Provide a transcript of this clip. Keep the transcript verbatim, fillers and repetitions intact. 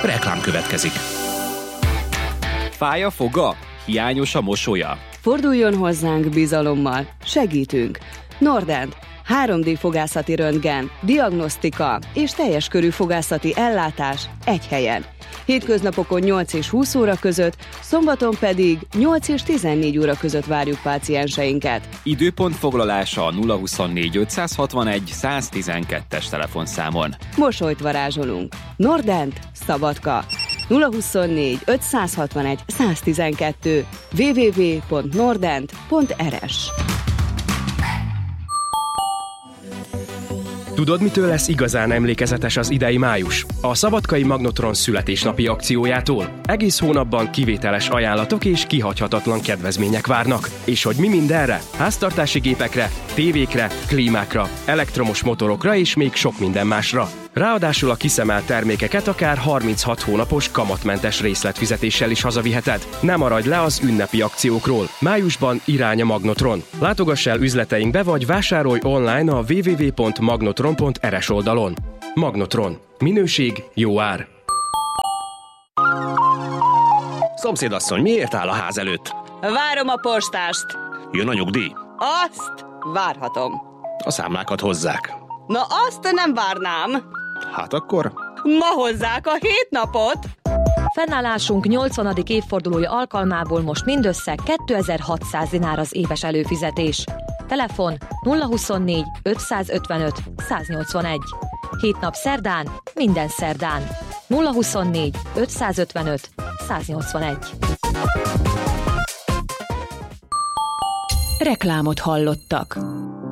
Reklám következik. Fáj a foga? Hiányos a mosolya? Forduljon hozzánk bizalommal, segítünk. Nordent, három dé fogászati röntgen, diagnosztika és teljes körű fogászati ellátás egy helyen. Hétköznapokon nyolc és húsz óra között, szombaton pedig nyolc és tizennégy óra között várjuk pácienseinket. Időpont foglalása a nulla huszonnégy ötszázhatvanegy száztizenkettes telefonszámon. Mosolyt varázsolunk. Nordent, Szabadka. nulla huszonnégy ötszázhatvanegy száztizenkettő double-u double-u double-u pont nordent pont r s. Tudod, mitől lesz igazán emlékezetes az idei május? A Szabadkai Magnotron születésnapi akciójától. Egész hónapban kivételes ajánlatok és kihagyhatatlan kedvezmények várnak. És hogy mi mindenre? Háztartási gépekre, tévékre, klímákra, elektromos motorokra és még sok minden másra. Ráadásul a kiszemelt termékeket akár harminchat hónapos kamatmentes részletfizetéssel is hazaviheted. Ne maradj le az ünnepi akciókról. Májusban irány a Magnotron. Látogass el üzleteinkbe vagy vásárolj online a double-u double-u double-u pont magnotron pont r s oldalon. Magnotron. Minőség, jó ár. Szomszédasszony, miért áll a ház előtt? Várom a postást. Jön a nyugdíj? Azt várhatom. A számlákat hozzák. Na azt nem várnám. Hát akkor? Ma hozzák a hét napot. Fennállásunk nyolcvanadik évfordulója alkalmából most mindössze kétezer-hatszáz dinár az éves előfizetés. Telefon nulla huszonnégy ötszázötvenöt száznyolcvanegy. Hét nap szerdán, minden szerdán. nulla huszonnégy ötszázötvenöt száznyolcvanegy. Reklámot hallottak.